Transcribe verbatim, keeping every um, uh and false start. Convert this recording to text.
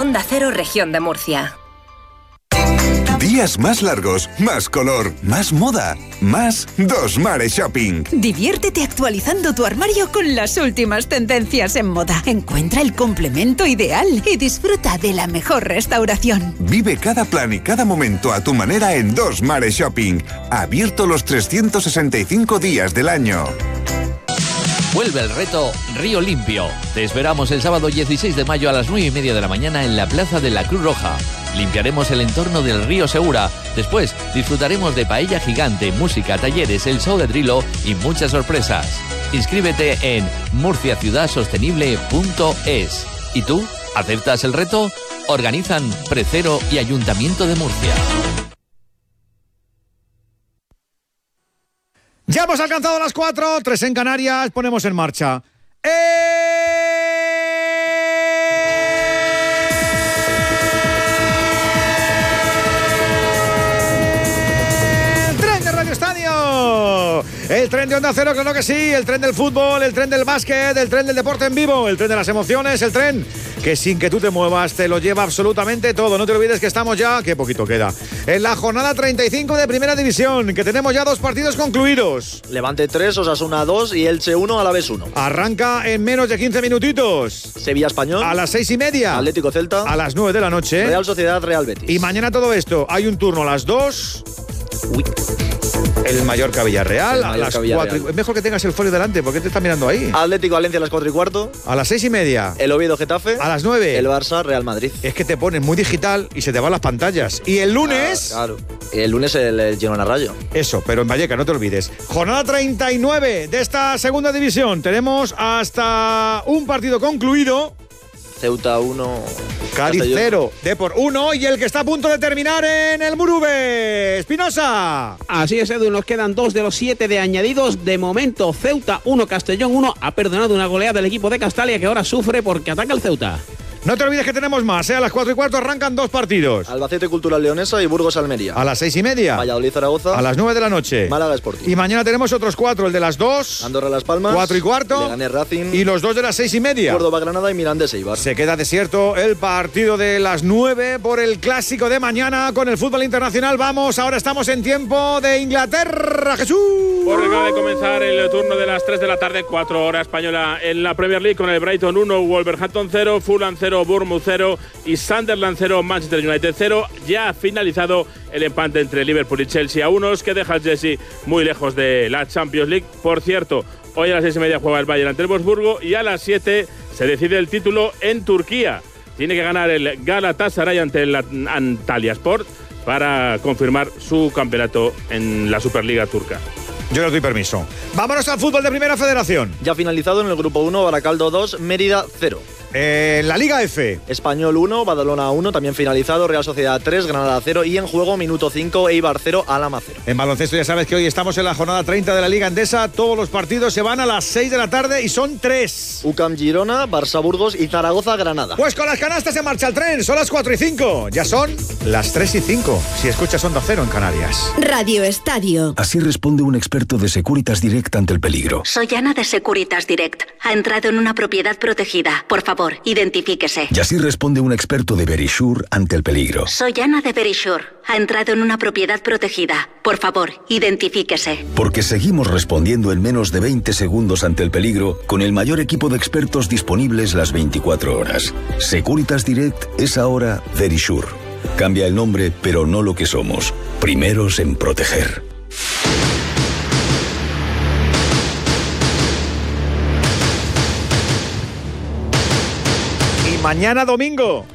Onda Cero, Región de Murcia. Días más largos, más color, más moda, más Dos Mares Shopping. Diviértete actualizando tu armario con las últimas tendencias en moda. Encuentra el complemento ideal y disfruta de la mejor restauración. Vive cada plan y cada momento a tu manera en Dos Mares Shopping. Abierto los trescientos sesenta y cinco días del año. Vuelve el reto Río Limpio. Te esperamos el sábado dieciséis de mayo a las nueve y media de la mañana en la Plaza de la Cruz Roja. Limpiaremos el entorno del río Segura. Después disfrutaremos de paella gigante, música, talleres, el show de Drilo y muchas sorpresas. Inscríbete en murcia ciudad sostenible punto es. ¿Y tú? ¿Aceptas el reto? Organizan Precero y Ayuntamiento de Murcia. Ya hemos alcanzado las cuatro, tres en Canarias, ponemos en marcha. ¡Eh! El tren de Onda Cero, claro que sí, el tren del fútbol, el tren del básquet, el tren del deporte en vivo, el tren de las emociones, el tren que sin que tú te muevas te lo lleva absolutamente todo. No te olvides que estamos ya, qué poquito queda, en la jornada treinta y cinco de Primera División, que tenemos ya dos partidos concluidos. Levante tres, Osasuna dos y Elche uno, Alavés uno. Arranca en menos de quince minutitos. Sevilla Español. A las seis y media. Atlético Celta. A las nueve de la noche. Real Sociedad, Real Betis. Y mañana todo esto, hay un turno a las dos. Uy. El Mallorca Villarreal, a las cuatro. Es mejor que tengas el folio delante, porque te está mirando ahí. Atlético Valencia a las cuatro y cuarto. A las seis y media. El Oviedo Getafe. A las nueve. El Barça Real Madrid. Es que te pones muy digital y se te van las pantallas. Y el lunes. Claro. claro. El lunes el, el Girona Rayo. Eso, pero en Vallecas, no te olvides. Jornada treinta y nueve de esta segunda división. Tenemos hasta un partido concluido. Ceuta uno. Cádiz cero, Depor uno y el que está a punto de terminar en el Murube, Espinosa. Así es, Edu, nos quedan dos de los siete de añadidos. De momento, Ceuta uno, Castellón uno. Ha perdonado una goleada del equipo de Castalia que ahora sufre porque ataca el Ceuta. No te olvides que tenemos más, ¿eh? A las cuatro y cuarto arrancan dos partidos. Albacete Cultural Leonesa y Burgos Almería. A las seis y media. Valladolid Zaragoza. A las nueve de la noche. Málaga Sporting. Y mañana tenemos otros cuatro, el de las dos. Andorra Las Palmas. Cuatro y cuarto. Leganés Racing. Y los dos de las seis y media. Córdoba Granada y Mirandés Eibar. Se queda desierto el partido de las nueve por el clásico de mañana con el fútbol internacional. Vamos, ahora estamos en tiempo de Inglaterra, Jesús. Por acaba de comenzar el turno de las tres de la tarde, cuatro horas española en la Premier League con el Brighton uno, Wolverhampton cero, Fulham cero, Bournemouth cero y Sunderland cero, Manchester United cero. Ya ha finalizado el empate entre Liverpool y Chelsea a unos, que deja al Chelsea muy lejos de la Champions League. Por cierto, hoy a las seis y media juega el Bayern ante el Wolfsburgo y a las siete se decide el título en Turquía. Tiene que ganar el Galatasaray ante el Antalyaspor para confirmar su campeonato en la Superliga turca. Yo les doy permiso. Vámonos al fútbol de Primera Federación. Ya finalizado en el grupo uno, Baracaldo dos, Mérida cero. Eh, la Liga F. Español uno, Badalona uno, también finalizado, Real Sociedad tres, Granada cero y en juego minuto cinco, Eibar cero, Alhama cero. En baloncesto ya sabes que hoy estamos en la jornada treinta de la Liga Endesa, todos los partidos se van a las seis de la tarde y son tres. U C A M Girona, Barça Burgos y Zaragoza Granada. Pues con las canastas se marcha el tren, son las cuatro y cinco, ya son las tres y cinco, si escuchas Onda Cero en Canarias. Radio Estadio. Así responde un experto de Securitas Direct ante el peligro. Soy Ana de Securitas Direct. Ha entrado en una propiedad protegida. Por favor, identifíquese. Y así responde un experto de Verisure ante el peligro. Soy Ana de Verisure. Ha entrado en una propiedad protegida. Por favor, identifíquese. Porque seguimos respondiendo en menos de veinte segundos ante el peligro con el mayor equipo de expertos disponibles las veinticuatro horas. Securitas Direct es ahora Verisure. Cambia el nombre, pero no lo que somos. Primeros en proteger. Mañana domingo,